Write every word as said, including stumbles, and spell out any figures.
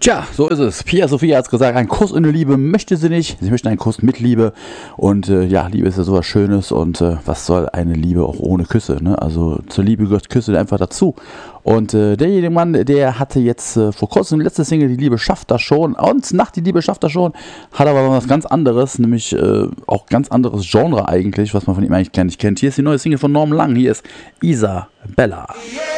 Tja, so ist es. Pia Sophia hat es gesagt, ein Kuss ohne Liebe möchte sie nicht. Sie möchte einen Kuss mit Liebe. Und äh, ja, Liebe ist ja sowas Schönes. Und äh, was soll eine Liebe auch ohne Küsse? Ne? Also zur Liebe gehört Küsse einfach dazu. Und äh, derjenige Mann, der hatte jetzt äh, vor kurzem die letzte Single, Die Liebe schafft das schon. Und nach Die Liebe schafft das schon, hat aber was ganz anderes, nämlich äh, auch ganz anderes Genre eigentlich, was man von ihm eigentlich gar nicht kennt. Hier ist die neue Single von Norm Lang. Hier ist Isabella.